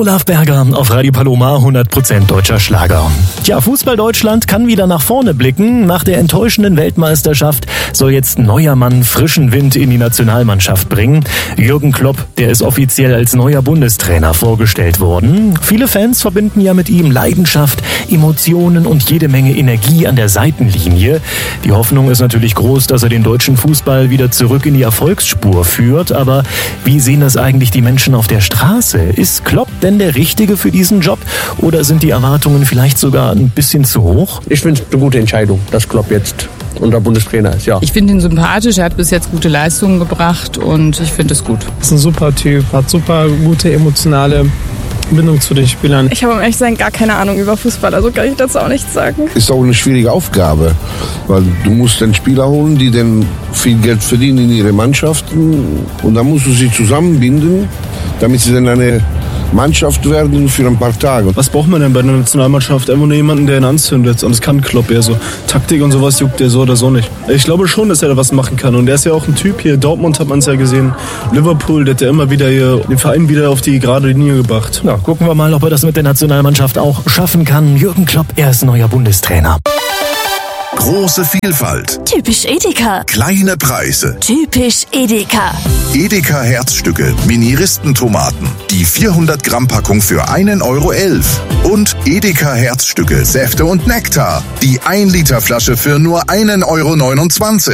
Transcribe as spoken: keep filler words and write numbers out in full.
Olaf Berger auf Radio Paloma, hundert Prozent deutscher Schlager. Tja, Fußball Deutschland kann wieder nach vorne blicken. Nach der enttäuschenden Weltmeisterschaft soll jetzt ein neuer Mann frischen Wind in die Nationalmannschaft bringen. Jürgen Klopp, der ist offiziell als neuer Bundestrainer vorgestellt worden. Viele Fans verbinden ja mit ihm Leidenschaft, Emotionen und jede Menge Energie an der Seitenlinie. Die Hoffnung ist natürlich groß, dass er den deutschen Fußball wieder zurück in die Erfolgsspur führt. Aber wie sehen das eigentlich die Menschen auf der Straße? Ist Klopp denn der Richtige für diesen Job? Oder sind die Erwartungen vielleicht sogar ein bisschen zu hoch? Ich finde es eine gute Entscheidung, dass Klopp jetzt unser Bundestrainer ist, ja. Ich finde ihn sympathisch, er hat bis jetzt gute Leistungen gebracht und ich finde es gut. Ist ein super Typ, hat super gute emotionale Bindung zu den Spielern. Ich habe um ehrlich zu sein gar keine Ahnung über Fußball, also kann ich dazu auch nichts sagen. Ist auch eine schwierige Aufgabe, weil du musst den Spieler holen, die dann viel Geld verdienen in ihre Mannschaften und dann musst du sie zusammenbinden, damit sie dann eine Mannschaft werden für ein paar Tage. Was braucht man denn bei einer Nationalmannschaft? Einfach nur jemanden, der ihn anzündet. Und das kann Klopp eher so. Taktik und sowas juckt er so oder so nicht. Ich glaube schon, dass er da was machen kann. Und er ist ja auch ein Typ hier. Dortmund hat man es ja gesehen. Liverpool, der hat ja immer wieder hier den Verein wieder auf die gerade Linie gebracht. Na, gucken wir mal, ob er das mit der Nationalmannschaft auch schaffen kann. Jürgen Klopp, er ist neuer Bundestrainer. Große Vielfalt. Typisch Edeka. Kleine Preise. Typisch Edeka. Edeka Herzstücke, Mini-Ristentomaten. Die vierhundert Gramm Packung für einen Euro elf. Und Edeka Herzstücke, Säfte und Nektar. Die ein Liter Flasche für nur einen Euro neunundzwanzig.